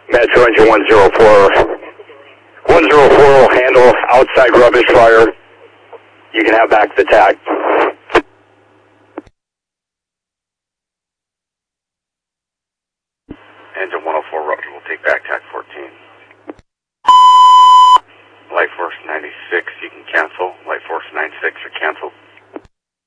Metro engine 104. 104 will handle outside rubbish fire. You can have back the tag. Engine 104 Roger will take back tag 14. Light Force 96, you can cancel. Light Force 96 are canceled.